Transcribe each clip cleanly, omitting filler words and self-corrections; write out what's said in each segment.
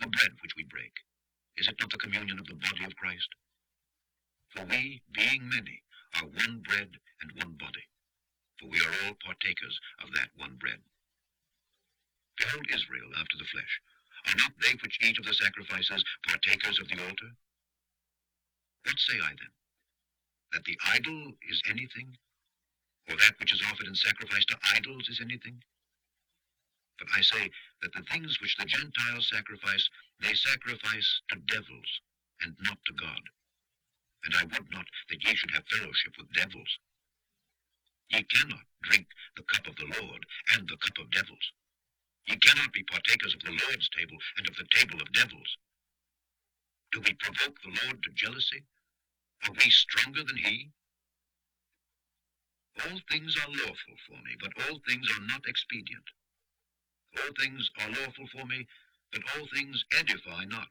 The bread which we break, is it not the communion of the body of Christ? For we, being many, are one bread and one body, for we are all partakers of that one bread. Behold Israel after the flesh. Are not they which eat of the sacrifices partakers of the altar? What say I then? That the idol is anything, or that which is offered in sacrifice to idols is anything? But I say that the things which the Gentiles sacrifice, they sacrifice to devils, and not to God. And I would not that ye should have fellowship with devils. Ye cannot drink the cup of the Lord and the cup of devils. Ye cannot be partakers of the Lord's table and of the table of devils. Do we provoke the Lord to jealousy? Are we stronger than he? All things are lawful for me, but all things are not expedient. All things are lawful for me, but all things edify not.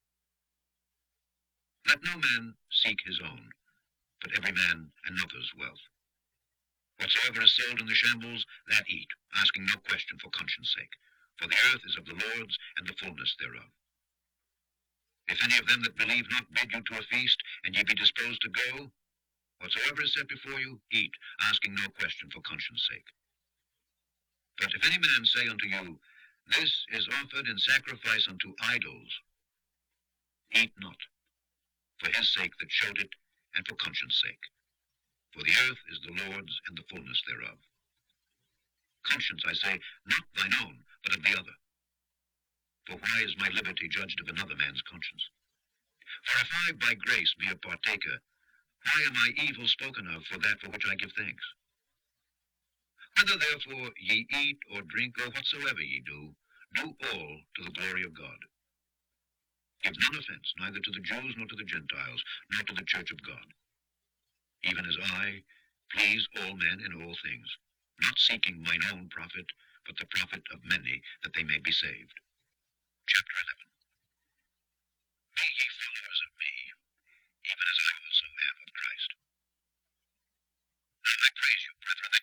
Let no man seek his own, but every man another's wealth. Whatsoever is sold in the shambles, that eat, asking no question for conscience sake. For the earth is of the Lord's, and the fullness thereof. If any of them that believe not bid you to a feast, and ye be disposed to go, whatsoever is set before you, eat, asking no question for conscience sake. But if any man say unto you, This is offered in sacrifice unto idols, eat not, for his sake that showed it, and for conscience sake. For the earth is the Lord's, and the fullness thereof. Conscience, I say, not thine own, but of the other. For why is my liberty judged of another man's conscience? For if I by grace be a partaker, why am I evil spoken of for that for which I give thanks? Whether therefore ye eat or drink or whatsoever ye do, do all to the glory of God. Give none offense, neither to the Jews nor to the Gentiles, nor to the church of God. Even as I please all men in all things, not seeking mine own profit, but the profit of many, that they may be saved. Chapter 11.